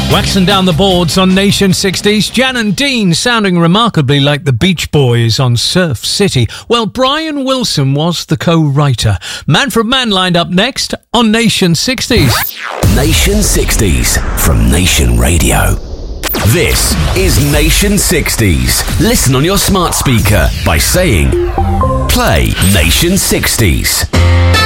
Waxing down the boards on Nation 60s, Jan and Dean sounding remarkably like the Beach Boys on Surf City. Well, Brian Wilson was the co-writer. Manfred Mann lined up next on Nation 60s. Nation 60s from Nation Radio. This is Nation 60s. Listen on your smart speaker by saying, play Nation 60s.